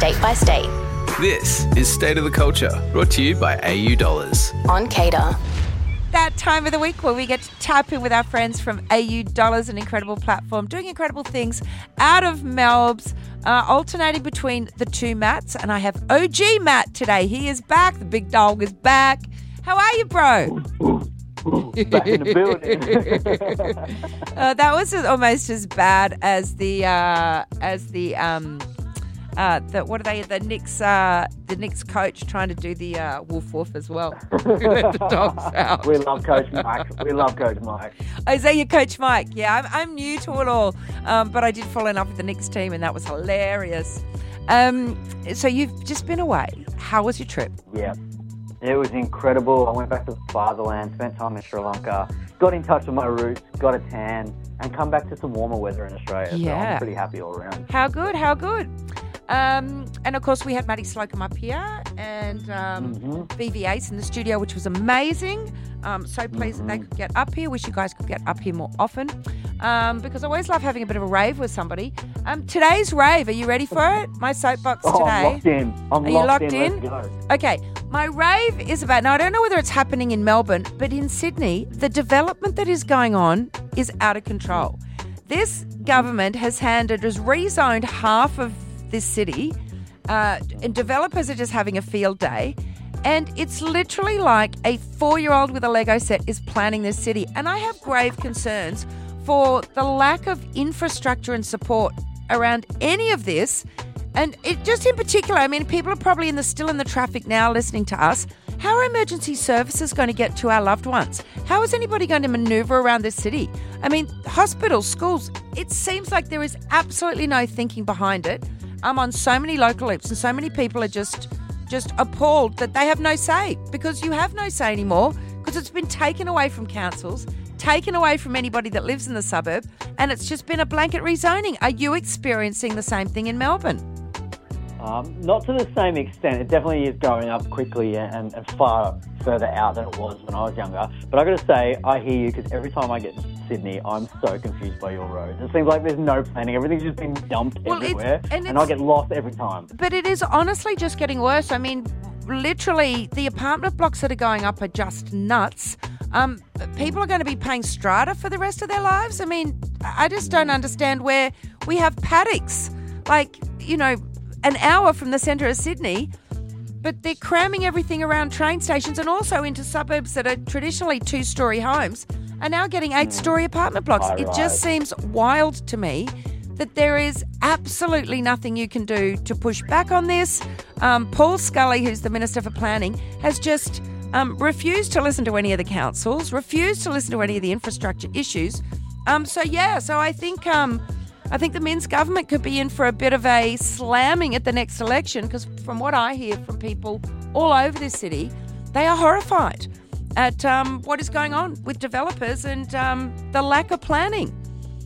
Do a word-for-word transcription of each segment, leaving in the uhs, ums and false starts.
state by state. This is State of the Culture, brought to you by A U Dollars. On Cater. That time of the week where we get to tap in with our friends from A U Dollars, an incredible platform, doing incredible things out of Melbs, uh, alternating between the two Matts. And I have O G Matt today. He is back. The big dog is back. How are you, bro? Back in the building. uh, that was almost as bad as the uh, as the um uh the what are they the Knicks uh the Knicks coach trying to do the uh, woof woof as well. Let the dogs out. We love Coach Mike. We love Coach Mike. Oh, is that your Coach Mike? Yeah, I'm, I'm new to it all, um, but I did fall in love with the Knicks team, and that was hilarious. Um, so you've just been away. How was your trip? Yeah. It was incredible. I went back to fatherland, spent time in Sri Lanka, got in touch with my roots, got a tan, and come back to some warmer weather in Australia. Yeah. So I'm pretty happy all around. How good, how good. Um, and, of course, we had Maddie Slocum up here and um, Mm-hmm. B V Ace in the studio, which was amazing. Um, so pleased Mm-hmm. that they could get up here. Wish you guys could get up here more often um, because I always love having a bit of a rave with somebody. Um, today's rave, are you ready for it? My soapbox Oh, today. I'm locked in. I'm Are you locked, locked in. in? Let's go. Okay, my rave is about, now I don't know whether it's happening in Melbourne, but in Sydney, the development that is going on is out of control. This government has handed, has rezoned half of this city, uh, and developers are just having a field day. And it's literally like a four-year-old with a Lego set is planning this city. And I have grave concerns for the lack of infrastructure and support around any of this. And it just in particular, I mean, people are probably in the still in the traffic now listening to us. How are emergency services going to get to our loved ones? How is anybody going to maneuver around this city? I mean, hospitals, schools, it seems like there is absolutely no thinking behind it. I'm on so many local loops and so many people are just just appalled that they have no say, because you have no say anymore because it's been taken away from councils, taken away from anybody that lives in the suburb, and it's just been a blanket rezoning. Are you experiencing the same thing in Melbourne? Um, not to the same extent. It definitely is growing up quickly and, and far further out than it was when I was younger. But I've got to say, I hear you, because every time I get to Sydney, I'm so confused by your roads. It seems like there's no planning. Everything's just been dumped Well, it's- everywhere, and and I it's- get lost every time. But it is honestly just getting worse. I mean, literally, the apartment blocks that are going up are just nuts. Um, people are going to be paying strata for the rest of their lives. I mean, I just don't understand where we have paddocks, like, you know, an hour from the centre of Sydney, but they're cramming everything around train stations and also into suburbs that are traditionally two-storey homes are now getting eight-storey apartment blocks. High It rise. just seems wild to me that there is absolutely nothing you can do to push back on this. Um, Paul Scully, who's the Minister for Planning, has just um, refused to listen to any of the councils, refused to listen to any of the infrastructure issues. Um, so, yeah, so I think... Um, I think the Minns government could be in for a bit of a slamming at the next election, because from what I hear from people all over this city, they are horrified at um, what is going on with developers and um, the lack of planning.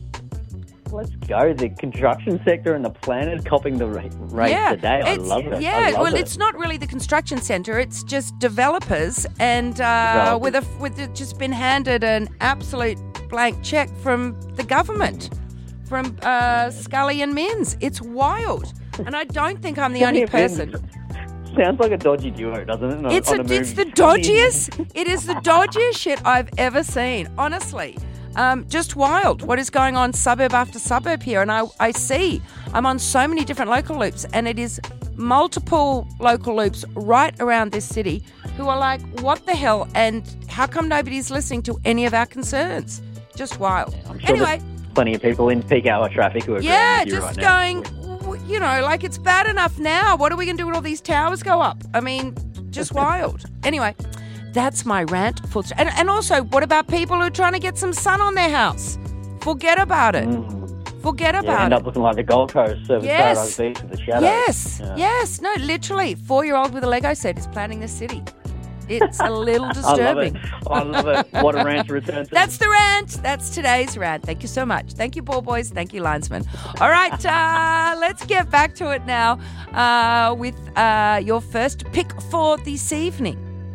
Let's go. The construction sector and the planners copying the rate, rate yeah, today. I it's- love it. Yeah, I love well, it. it's not really the construction centre; it's just developers, and uh, with a with it just been handed an absolute blank cheque from the government, from uh, Scully and Minns. It's wild, and I don't think I'm the only person. Sounds like a dodgy duo, doesn't it? On, It's on a, a movie. it's the dodgiest. It is the dodgiest shit I've ever seen. Honestly, um, just wild. What is going on suburb after suburb here? And I, I see. I'm on so many different local loops, and it is multiple local loops right around this city who are like, "What the hell?" And how come nobody's listening to any of our concerns? Just wild. I'm sure Anyway, there's plenty of people in peak hour traffic who are yeah, agreeing with you just right now. going. w- You know, like it's bad enough now. What are we going to do when all these towers go up? I mean, just wild. Anyway, that's my rant. Full st- and, and also, what about people who are trying to get some sun on their house? Forget about it. Forget Yeah, about end it. up looking like the Gold Coast Surfers Yes. Paradise Beach with the shadows. Yes, Yeah. yes. No, literally, four-year-old with a Lego set is planning this city. It's a little I love it. disturbing. I love it. What a rant to return to. That's the rant. That's today's rant. Thank you so much. Thank you, ball boys. Thank you, linesman. All right, uh, let's get back to it now uh, with uh, your first pick for this evening.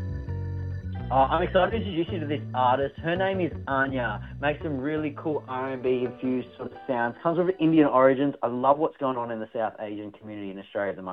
Uh, I'm excited to introduce you to this artist. Her name is Anya. Makes some really cool R and B infused sort of sounds. Comes from Indian origins. I love what's going on in the South Asian community in Australia at the moment.